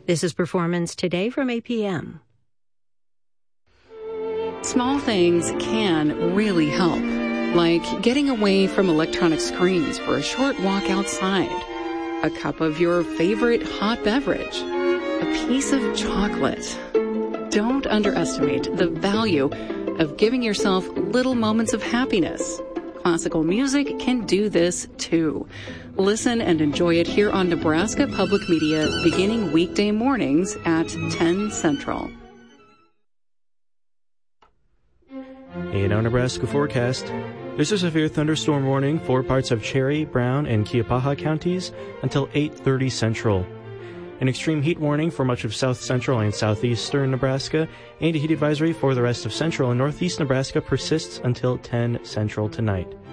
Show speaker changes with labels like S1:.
S1: This is Performance Today from APM.
S2: Small things can really help, like getting away from electronic screens for a short walk outside, a cup of your favorite hot beverage, a piece of chocolate. Don't underestimate the value of giving yourself little moments of happiness. Classical music can do this too. Listen and enjoy it here on Nebraska Public Media beginning weekday mornings at 10 Central.
S3: A now Nebraska forecast. There's a severe thunderstorm warning for parts of Cherry, Brown, and Keopaha counties until 8:30 Central. An extreme heat warning for much of south central and southeastern Nebraska, and a heat advisory for the rest of central and northeast Nebraska persists until 10 Central tonight.